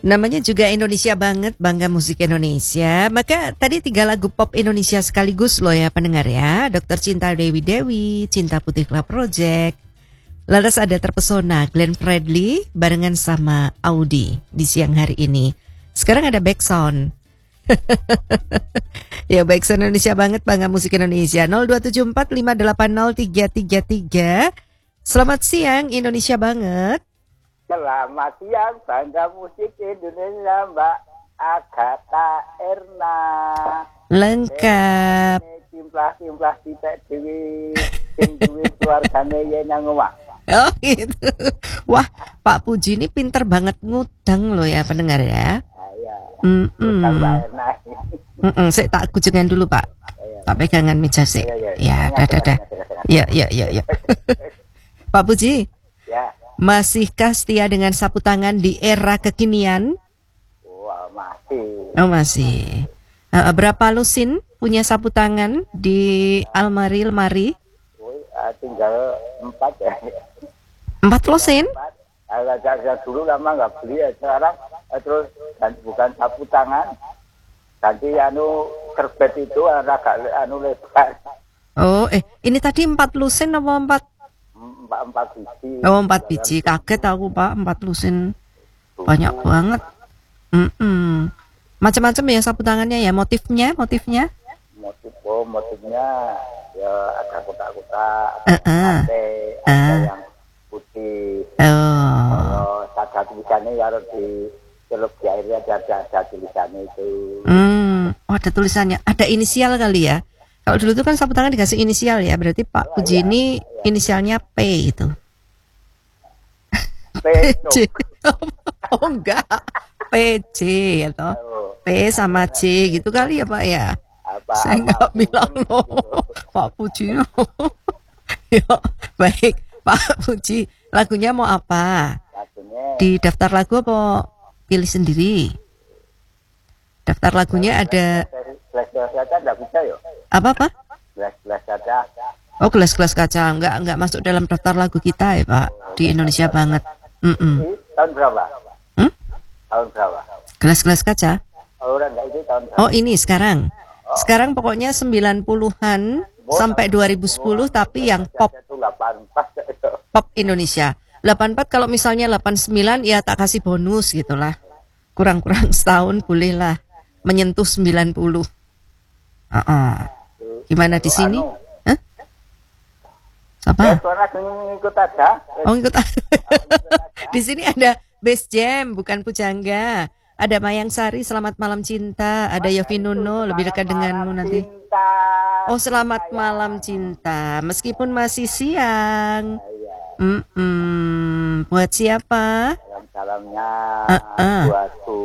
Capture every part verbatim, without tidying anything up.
Namanya juga Indonesia banget, bangga musik Indonesia. Maka tadi tiga lagu pop Indonesia sekaligus loh ya pendengar ya. Dokter Cinta Dewi Dewi, Cinta Putih Club Project. Lalu ada Terpesona, Glenn Fredly barengan sama Audi di siang hari ini. Sekarang ada Backsound. Ya Backsound Indonesia banget, bangga musik Indonesia. nol dua tujuh empat lima delapan nol tiga tiga tiga. Selamat siang Indonesia banget. Selamat siang, bangga musik Indonesia, Mbak Agatha Erna. Lengkap. Simplah-simplah titik dewi, sing duwe keluargane yen nang omah. Oh gitu. Wah, Pak Puji ini pinter banget ngutang loh ya pendengar ya. Ya. Mm Mbak Erna. Mm saya tak kujengan dulu Pak. Tak pegangan meja sih. Ya, dah, dah, dah. Ya, ya, ya, ya. Pak Puji. Ya. Masihkah setia dengan sapu tangan di era kekinian? Wah, masih. Oh masih. Uh, berapa lusin punya sapu tangan di almari-lemari? Uh, tinggal empat ya. Empat lusin? Empat. Agak dulu lama nggak beli ya. Sekarang uh, terus dan bukan sapu tangan, ganti anu kerbet itu agak anu lebar. Oh, eh ini tadi empat lusin apa empat? Empat, empat biji. Oh empat biji, kaget aku Pak, empat lusin banyak banget. Mm-mm. Macam-macam ya sapu tangannya ya, motifnya, motifnya? Motif, oh motifnya ya ada kotak-kotak, Uh-uh. ada, ada Uh. yang putih. Oh. Kalau ada tulisannya ya harus di celup di airnya ada, ada tulisannya itu. Hmm, oh ada tulisannya, ada inisial kali ya? Kalau dulu tuh kan sapu tangan dikasih inisial ya, berarti Pak Puji ini inisialnya P itu. P C. Oh enggak, P C atau P sama C gitu kali ya Pak ya. Apa, Saya nggak bilang loh, Pak Puji. Ya baik, Pak Puji. Lagunya mau apa? Lagunya Di daftar lagu apa pilih sendiri? Daftar lagunya ada gelas-gelas kaca nggak bisa ya? apa-apa? Gelas-gelas kaca. Oh gelas-gelas kaca, nggak nggak masuk dalam daftar lagu kita ya Pak, di Indonesia banget. Mm-mm. Ini tahun berapa? Hmm? Tahun berapa? Gelas-gelas kaca? Oh udah nggak itu tahun berapa? Oh ini sekarang. Sekarang pokoknya sembilan puluhan sampai dua ribu sepuluh tapi yang pop Itu delapan pas pop Indonesia. delapan empat kalau misalnya delapan sembilan ya tak kasih bonus gitulah. Kurang-kurang setahun bolehlah menyentuh sembilan puluh. Uh-uh. Gimana di sini? Hah? Siapa? suara ngikut aja. Oh ikut. Di sini ada Best Jam, bukan Pujangga. Ada Mayang Sari, Selamat Malam Cinta. Ada Yofi Nuno, lebih dekat denganmu nanti. Oh Selamat Malam Cinta, meskipun masih siang. Mm-mm. Buat siapa? Salam-salamnya Uh-uh. buat Bu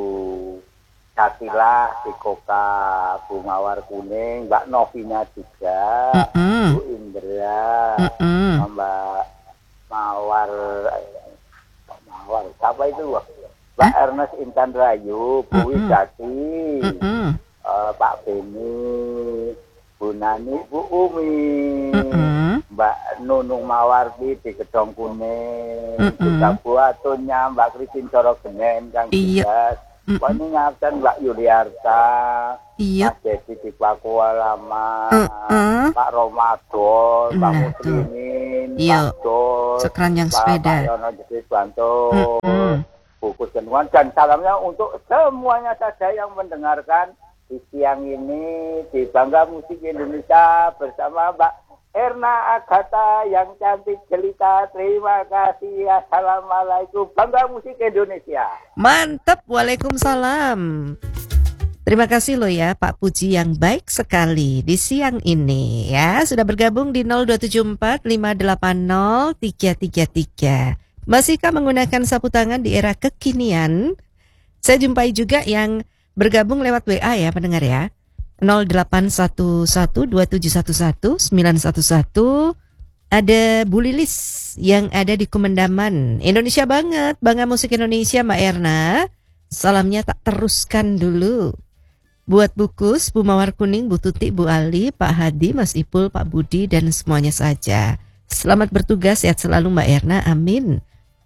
Katila, di Koka, Bu Mawar Kuning, Mbak Novinya juga, Mm-mm. Bu Indra, Mm-mm. Mbak Mawar, Mbak Mawar, siapa itu? Mbak Hah? Ernest Intan Rayu, Bu Mm-mm. Widati, Mm-mm. eh, Pak Beni, Bu Nani, Bu Umi, Mm-mm. Mbak Nunung Mawardi di Gedong Kuning, Mm-mm. Mbak Buatunya, Mbak Kristin Coro Genen, Kang Iya. Dias, Mm-mm. Wah ini ngapain Mbak Yuliarta, Iya. Mas Dedi di Pakuwa Lama, Mm-mm. Pak Romadhon, Pak Nah, Muslimin, Iya. Pak Dol, Sekeranjang Pak sepeda. Pak Yono Jedis Banto, Mm-mm. Buku Jenuan, dan salamnya untuk semuanya saja yang mendengarkan di siang ini di Bangga Musik Indonesia bersama Mbak Erna Agatha yang cantik jelita. Terima kasih. Assalamualaikum. Bangga Musik Indonesia. Mantap, waalaikumsalam. Terima kasih loh ya Pak Puji yang baik sekali di siang ini ya. Sudah bergabung di nol dua tujuh empat lima delapan nol tiga tiga tiga. Masihkah menggunakan sapu tangan di era kekinian? Saya jumpai juga yang bergabung lewat W A ya pendengar ya. nol delapan satu satu dua tujuh satu satu sembilan satu satu. Ada Bu Lilis yang ada di Kumendaman. Indonesia banget, bangga musik Indonesia Mbak Erna. Salamnya tak teruskan dulu. Buat Bukus, Bu Mawar Kuning, Bu Tuti, Bu Ali, Pak Hadi, Mas Ipul, Pak Budi, dan semuanya saja. Selamat bertugas, sehat selalu Mbak Erna, amin.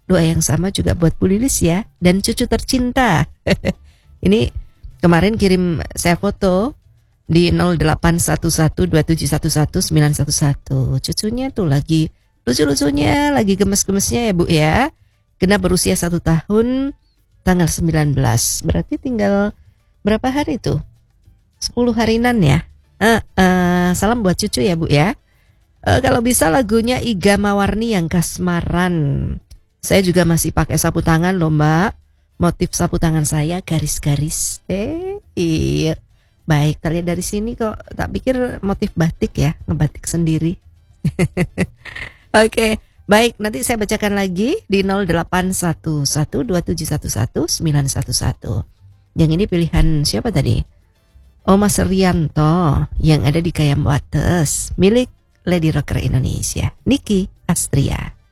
doa yang sama juga buat Bu Lilis ya, dan cucu tercinta. Ini kemarin kirim saya foto di nol delapan satu satu dua tujuh satu satu sembilan satu satu. Cucunya tuh lagi lucu-lucunya, lagi gemes-gemesnya ya Bu ya. Kena berusia satu tahun tanggal sembilan belas. Berarti tinggal berapa hari tuh? sepuluh harinan ya. Uh, uh, salam buat cucu ya Bu ya. Uh, kalau bisa lagunya Iga Mawarni yang kasmaran. Saya juga masih pakai sapu tangan loh Mbak. Motif sapu tangan saya garis-garis. Eh iya. Baik, kalian dari sini kok tak pikir motif batik ya, ngebatik sendiri. Oke, okay, baik, nanti saya bacakan lagi di nol delapan satu satu dua tujuh satu satu sembilan satu satu. Yang ini pilihan siapa tadi? Oma Serianto yang ada di Kayam Wates, milik Lady Rocker Indonesia, Niki Astria.